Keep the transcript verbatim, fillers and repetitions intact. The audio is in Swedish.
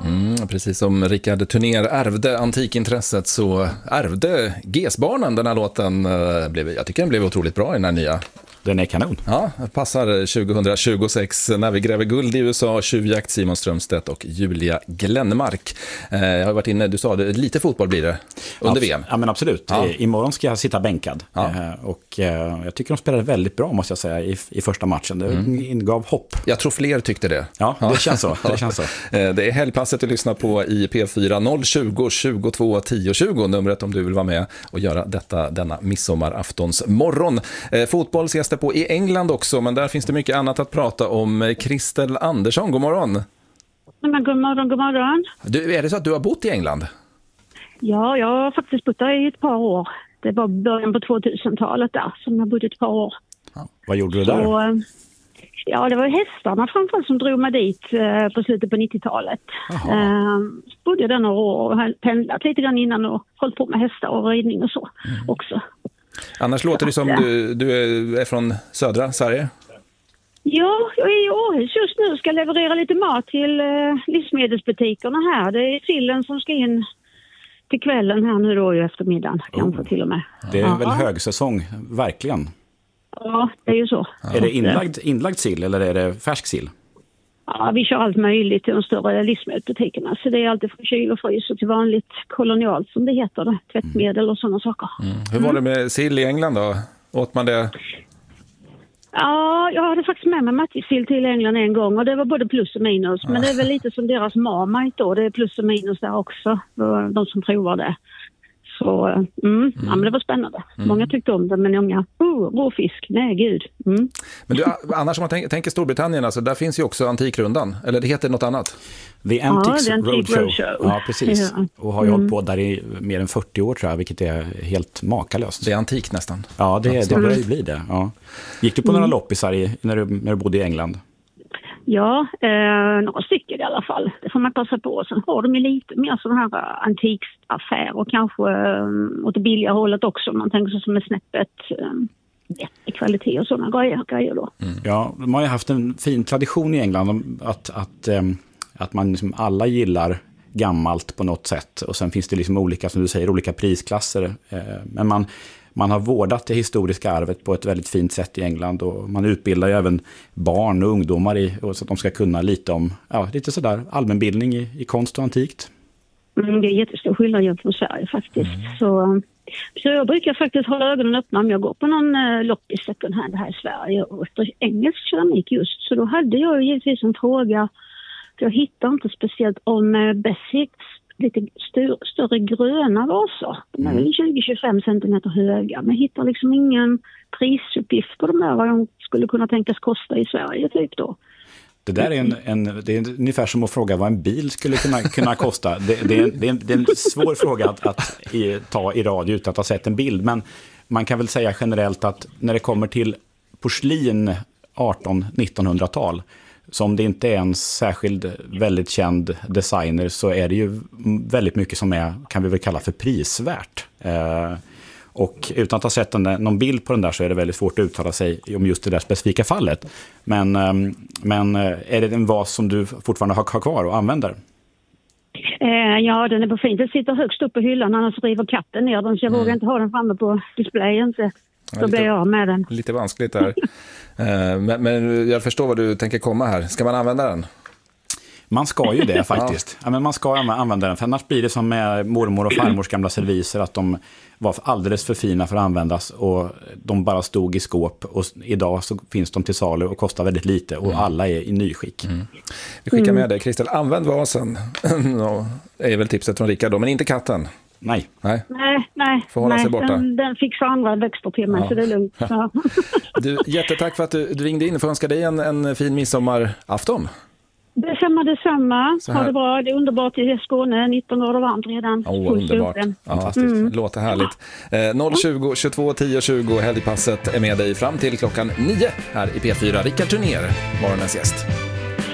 Mm, precis som Rickard Turnér ärvde antikintresset så ärvde Gesbarnen den här låten. Blev, jag tycker den blev otroligt bra i den här nya. Den är kanon. Ja, passar tjugohundratjugosex när vi gräver guld i U S A, tjuvjakt Simon Strömstedt och Julia Glenmark. Eh, jag har varit inne, du sa det, lite fotboll blir det under Abs- V M. Ja, men absolut. Ja. Imorgon ska jag sitta bänkad. Ja. Eh, och eh, jag tycker de spelade väldigt bra, måste jag säga, i, i första matchen. Det mm. ingav hopp. Jag tror fler tyckte det. Ja, det känns så. Det känns så. Eh, det är helgpasset att lyssna på i P fyra noll tjugo tjugotvå tio tjugo, numret om du vill vara med och göra detta denna midsommaraftons morgon. Eh, fotboll ses det på i England också, men där finns det mycket annat att prata om. Kristel Andersson, god morgon. Men god morgon, god morgon. Du, är det så att du har bott i England? Ja, jag har faktiskt bott där i ett par år. Det var början på tvåtusentalet där som jag bodde ett par år. Ja. Vad gjorde du där? Så, ja, det var hästarna framförallt som drog mig dit eh, på slutet på nittiotalet. Eh, bodde jag där några år och pendlat lite grann innan och hållit på med hästar och ridning och så mm. också. Annars låter det som du, du är från södra Sverige. Ja, jag är i Århus just nu och ska leverera lite mat till eh, livsmedelsbutikerna här. Det är sillen som ska in till kvällen här nu då i eftermiddagen, oh. kanske till och med. Det är ja. väl högsäsong, verkligen. Ja, det är ju så. Ja. Är det inlagd, inlagd sill eller är det färsk sill? Ja, vi kör allt möjligt till de större livsmedelsbutikerna. Så det är alltid från kyl och frys och till vanligt kolonialt som det heter. Det. Tvättmedel mm. och sådana saker. Mm. Hur var det med sill i England då? Åt man det? Ja, jag hade faktiskt med mig matjessill till England en gång och det var både plus och minus. Ja. Men det är väl lite som deras Marmite då. Det är plus och minus där också, de som provar det. Så mm, mm. Ja, men det var spännande. Mm. Många tyckte om det, men många, oh, råfisk, nej gud. Mm. Men du, annars om man tänker, tänker Storbritannien, alltså, där finns ju också Antikrundan, eller det heter något annat? The Antiques ja, Roadshow. Roadshow. Ja, precis. Ja. Och har ju mm. hållit på där i mer än fyrtio år tror jag, vilket är helt makalöst. Det är antik nästan. Ja, det, det börjar ju bli det. Ja. Gick du på mm. några loppisar i, när, du, när du bodde i England? Ja, eh, några stycken i alla fall. Det får man passa på. Sen har de ju lite mer sådana här antiksaffärer och kanske eh, åt det billiga hållet också. Man tänker sig som är snäppet eh, kvalitet och sådana grejer, grejer då. Mm. Ja, de har ju haft en fin tradition i England att, att, eh, att man liksom alla gillar gammalt på något sätt. Och sen finns det liksom olika, som du säger, olika prisklasser. Eh, men man... Man har vårdat det historiska arvet på ett väldigt fint sätt i England och man utbildar ju även barn och ungdomar i, så att de ska kunna lite om, ja, lite sådär allmänbildning i, i konst och antikt. Mm, det är jättestor skillnad gentemot Sverige faktiskt. Mm. Så, så jag brukar faktiskt hålla ögonen öppna om jag går på någon uh, loppis second hand här i Sverige och efter engelsk keramik just. Så då hade jag givetvis en fråga, för jag hittar inte speciellt om uh, Bessicks lite st- större gröna vaser. De är väl tjugo till tjugofem centimeter höga. Men jag hittar liksom ingen prisuppgift på de där vad de skulle kunna tänkas kosta i Sverige typ då. Det där är, en, en, det är ungefär som att fråga vad en bil skulle kunna, kunna kosta. Det, det, är, det, är en, det är en svår fråga att, att i, ta i radio utan att ha sett en bild. Men man kan väl säga generellt att när det kommer till porslin artonhundra-nittonhundratal, som det inte är en särskild väldigt känd designer, så är det ju väldigt mycket som är, kan vi väl kalla för prisvärt. Eh, och utan att ha sett en, någon bild på den där så är det väldigt svårt att uttala sig om just det där specifika fallet. Men, eh, men är det en vas som du fortfarande har, har kvar och använder? Eh, ja, den är på fint. Den sitter högst upp på hyllan, annars river katten ner den, så jag mm. vågar inte ha den framme på displayen. Så. Så ja, blir jag med den. Lite vanskligt där. men, men jag förstår vad du tänker komma här. Ska man använda den? Man ska ju det faktiskt. Ja, men man ska använda den. För annars blir det som med mormor och farmors gamla serviser, att de var alldeles för fina för att användas och de bara stod i skåp. Och idag så finns de till salu och kostar väldigt lite och mm. alla är i nyskick. Mm. Vi skickar med dig, Kristel. Använd vasen. Det är väl tipset från Rickard då, men inte katten. Nej. Nej, nej. nej Får hålla nej, sig borta. Den, den fixar andra växter till mig, ja. Så det är lugnt. Ja. Du, jättetack för att du, du ringde in. Får önska dig en, en fin midsommarafton. Detsamma, detsamma. Ha det bra. Det är underbart i Skåne. nitton grader varmt redan. Åh, oh, underbart. Fantastiskt. Mm. Låter härligt. Eh, noll tjugo tjugotvå tio tjugo. Helgpasset är med dig fram till klockan nio här i P fyra. Rickard Turnér, morgonens gäst.